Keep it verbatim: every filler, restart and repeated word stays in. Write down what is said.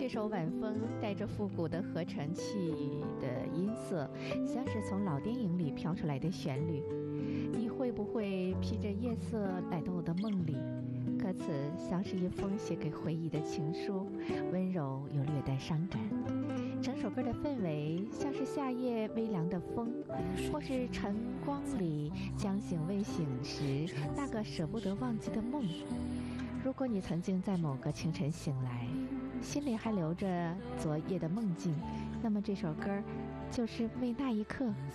这首晚风带着复古的合成器的音色，像是从老电影里飘出来的旋律。你会不会披着夜色来到我的梦里？歌词像是一封写给回忆的情书，温柔又略带伤感。整首歌的氛围像是夏夜微凉的风，或是晨光里将醒未醒时那个舍不得忘记的梦。如果你曾经在某个清晨醒来，心里还留着昨夜的梦境，那么这首歌就是为那一刻